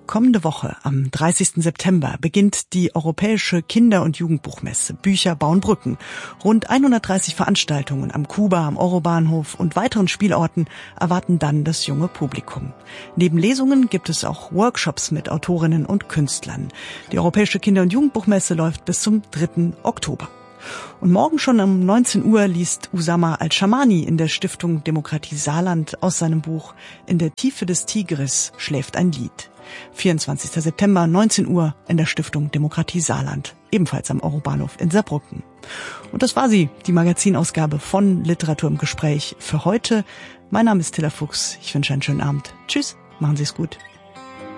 Kommende Woche, am 30. September, beginnt die Europäische Kinder- und Jugendbuchmesse. Bücher bauen Brücken. Rund 130 Veranstaltungen am Kuba, am Eurobahnhof und weiteren Spielorten erwarten dann das junge Publikum. Neben Lesungen gibt es auch Workshops mit Autorinnen und Künstlern. Die Europäische Kinder- und Jugendbuchmesse läuft bis zum 3. Oktober. Und morgen schon um 19 Uhr liest Usama Al-Shamani in der Stiftung Demokratie Saarland aus seinem Buch »In der Tiefe des Tigris schläft ein Lied«. 24. September, 19 Uhr in der Stiftung Demokratie Saarland, ebenfalls am Eurobahnhof in Saarbrücken. Und das war sie, die Magazinausgabe von Literatur im Gespräch für heute. Mein Name ist Tilla Fuchs. Ich wünsche einen schönen Abend. Tschüss, machen Sie es gut.